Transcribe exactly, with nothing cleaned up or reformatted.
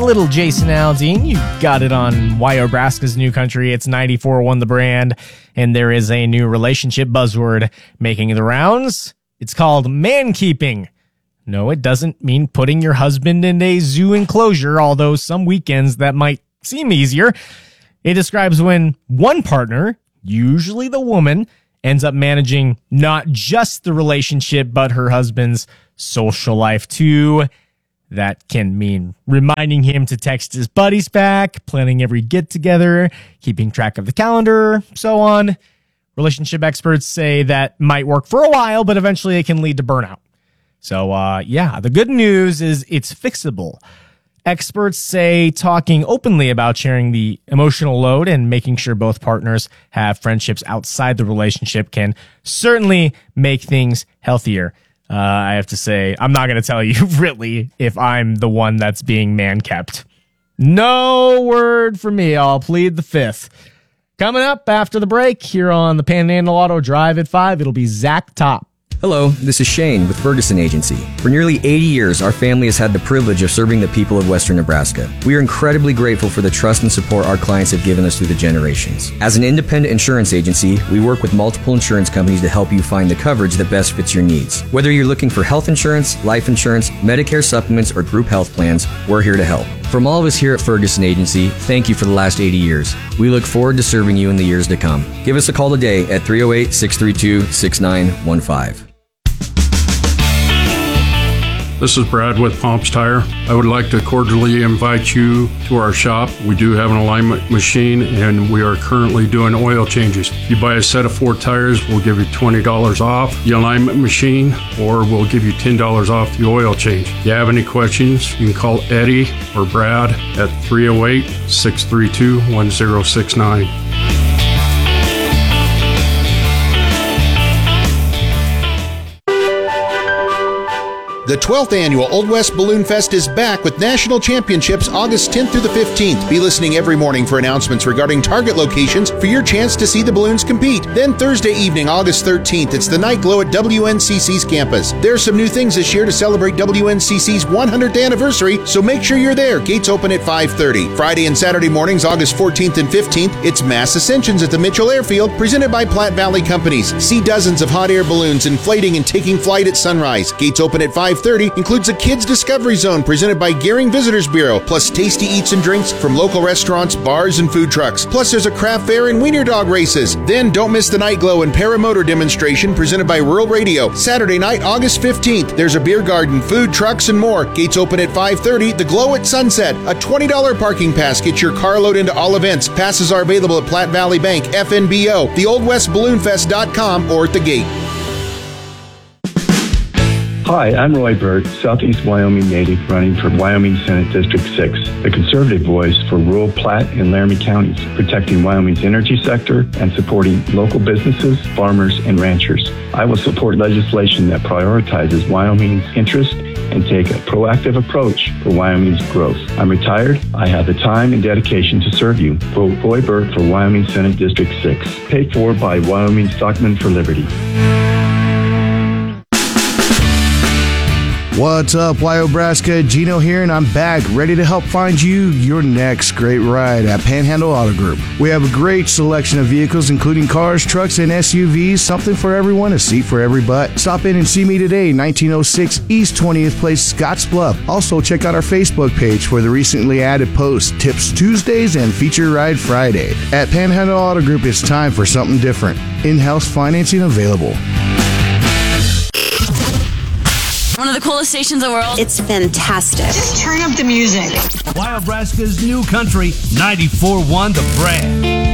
little Jason Aldean. You got it on Wyobraska's New Country. It's ninety-four point one The Brand, and there is a new relationship buzzword making the rounds. It's called man-keeping. No, it doesn't mean putting your husband in a zoo enclosure, although some weekends that might seem easier. It describes when one partner, usually the woman, ends up managing not just the relationship, but her husband's social life too. That can mean reminding him to text his buddies back, planning every get-together, keeping track of the calendar, so on. Relationship experts say that might work for a while, but eventually it can lead to burnout. So, uh, yeah, the good news is it's fixable. Experts say talking openly about sharing the emotional load and making sure both partners have friendships outside the relationship can certainly make things healthier. Uh, I have to say, I'm not going to tell you really if I'm the one that's being man-kept. No word from me. I'll plead the fifth. Coming up after the break here on the Panhandle Auto Drive at five, it'll be Zach Top. Hello, this is Shane with Ferguson Agency. For nearly eighty years, our family has had the privilege of serving the people of Western Nebraska. We are incredibly grateful for the trust and support our clients have given us through the generations. As an independent insurance agency, we work with multiple insurance companies to help you find the coverage that best fits your needs. Whether you're looking for health insurance, life insurance, Medicare supplements, or group health plans, we're here to help. From all of us here at Ferguson Agency, thank you for the last eighty years. We look forward to serving you in the years to come. Give us a call today at three oh eight, six three two, six nine one five. This is Brad with Pomps Tire. I would like to cordially invite you to our shop. We do have an alignment machine, and we are currently doing oil changes. If you buy a set of four tires, we'll give you twenty dollars off the alignment machine, or we'll give you ten dollars off the oil change. If you have any questions, you can call Eddie or Brad at three oh eight, six three two, one oh six nine. The twelfth annual Old West Balloon Fest is back with national championships August tenth through the fifteenth. Be listening every morning for announcements regarding target locations for your chance to see the balloons compete. Then Thursday evening, August thirteenth, it's the Night Glow at W N C C's campus. There are some new things this year to celebrate W N C C's one hundredth anniversary, so make sure you're there. Gates open at five thirty. Friday and Saturday mornings, August fourteenth and fifteenth, it's Mass Ascensions at the Mitchell Airfield, presented by Platte Valley Companies. See dozens of hot air balloons inflating and taking flight at sunrise. Gates open at five thirty, includes a Kids Discovery Zone presented by Gearing Visitors Bureau, plus tasty eats and drinks from local restaurants, bars, and food trucks. Plus there's a craft fair and wiener dog races. Then don't miss the Night Glow and Paramotor demonstration presented by Rural Radio. Saturday night, August fifteenth, there's a beer garden, food trucks, and more. Gates open at five thirty. The Glow at Sunset, a twenty dollars parking pass gets your car load into all events. Passes are available at Platte Valley Bank, F N B O, the old west balloon fest dot com, or at the gate. Hi, I'm Roy Burt, Southeast Wyoming native running for Wyoming Senate District six, the conservative voice for rural Platte and Laramie counties, protecting Wyoming's energy sector and supporting local businesses, farmers, and ranchers. I will support legislation that prioritizes Wyoming's interest and take a proactive approach for Wyoming's growth. I'm retired. I have the time and dedication to serve you. Vote Roy Burt for Wyoming Senate District six. Paid for by Wyoming Stockmen for Liberty. What's up, Wyobraska? Gino here, and I'm back, ready to help find you your next great ride at Panhandle Auto Group. We have a great selection of vehicles, including cars, trucks, and S U Vs, something for everyone, a seat for every butt. Stop in and see me today, nineteen oh six East twentieth Place, Scottsbluff. Also, check out our Facebook page for the recently added posts, Tips Tuesdays and Feature Ride Friday. At Panhandle Auto Group, it's time for something different. In-house financing available. One of the coolest stations in the world. It's fantastic. Just turn up the music. Wyobraska's New Country, ninety-four point one The Brand.